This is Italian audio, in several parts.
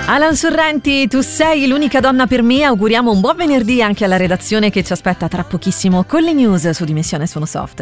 Alan Sorrenti, tu sei l'unica donna per me. Auguriamo un buon venerdì anche alla redazione che ci aspetta tra pochissimo con le news su Dimensione Suono Soft.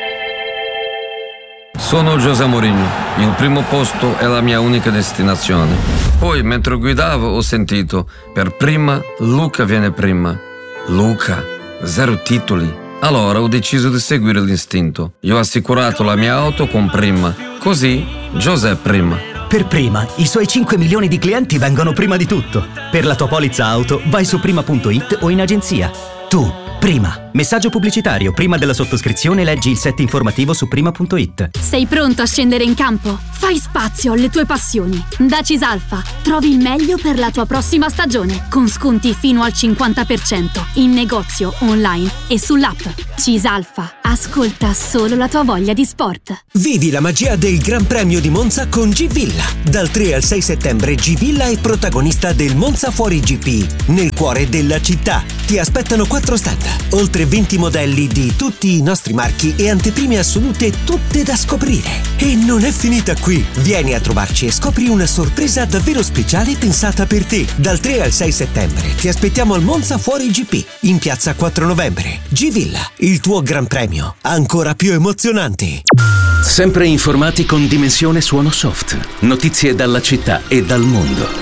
Sono José Mourinho, il primo posto è la mia unica destinazione. Poi mentre guidavo ho sentito, per prima Luca viene prima. Luca, 0 titoli. Allora ho deciso di seguire l'istinto. Io ho assicurato la mia auto con Prima. Così José prima. Per Prima, i suoi 5 milioni di clienti vengono prima di tutto. Per la tua polizza auto vai su prima.it o in agenzia. Tu, Prima. Messaggio pubblicitario. Prima della sottoscrizione leggi il set informativo su prima.it. Sei pronto a scendere in campo? Fai spazio alle tue passioni. Da Cisalfa trovi il meglio per la tua prossima stagione, con sconti fino al 50% in negozio, online e sull'app. Cisalfa, ascolta solo la tua voglia di sport. Vivi la magia del Gran Premio di Monza con G-Villa. Dal 3 al 6 settembre G-Villa è protagonista del Monza Fuori GP, nel cuore della città. Ti aspettano 4 stand, oltre 20 modelli di tutti i nostri marchi e anteprime assolute, tutte da scoprire. E non è finita qui. Vieni a trovarci e scopri una sorpresa davvero speciale pensata per te. Dal 3 al 6 settembre ti aspettiamo al Monza Fuori GP, in piazza 4 novembre. G-Villa, il tuo Gran Premio, ancora più emozionante. Sempre informati con Dimensione Suono Soft. Notizie dalla città e dal mondo.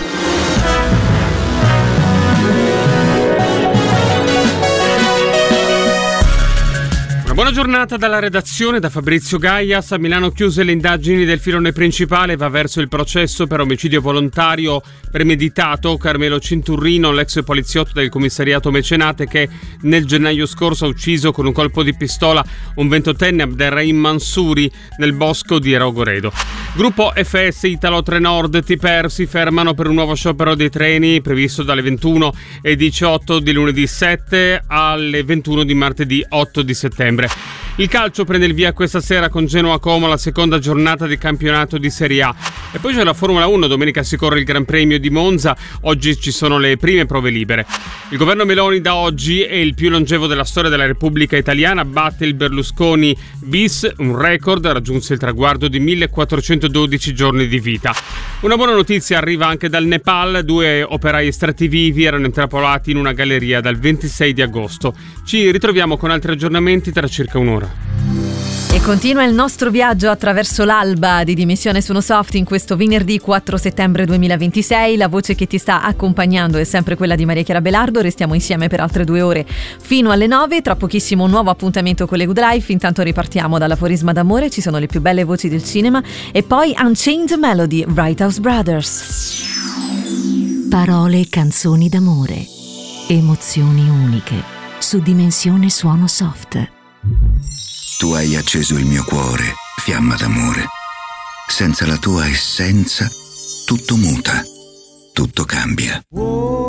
Buona giornata dalla redazione, da Fabrizio Gaias. A Milano chiuse le indagini del filone principale, va verso il processo per omicidio volontario premeditato. Carmelo Cinturrino, l'ex poliziotto del commissariato Mecenate che nel gennaio scorso ha ucciso con un colpo di pistola un 28enne Abderrahim Mansouri nel bosco di Rogoredo. Gruppo FS Italo Trenord Tiper si fermano per un nuovo sciopero dei treni previsto dalle 21:18 di lunedì 7 alle 21 di martedì 8 di settembre. Il calcio prende il via questa sera con Genoa Como, la seconda giornata di campionato di Serie A. E poi c'è la Formula 1, domenica si corre il Gran Premio di Monza, oggi ci sono le prime prove libere. Il governo Meloni da oggi è il più longevo della storia della Repubblica Italiana, batte il Berlusconi bis, un record, raggiunse il traguardo di 1412 giorni di vita. Una buona notizia arriva anche dal Nepal, 2 operai estratti vivi erano intrappolati in una galleria dal 26 di agosto. Ci ritroviamo con altri aggiornamenti tra circa un'ora. E continua il nostro viaggio attraverso l'alba di Dimensione Suono Soft in questo venerdì 4 settembre 2026. La voce che ti sta accompagnando è sempre quella di Maria Chiara Belardo. Restiamo insieme per altre 2 ore fino alle 9. Tra pochissimo un nuovo appuntamento con le Good Life. Intanto ripartiamo dall'aforisma d'amore, ci sono le più belle voci del cinema e poi Unchained Melody, Right House Brothers. Parole e canzoni d'amore, emozioni uniche su Dimensione Suono Soft. Tu hai acceso il mio cuore, fiamma d'amore. Senza la tua essenza, tutto muta, tutto cambia.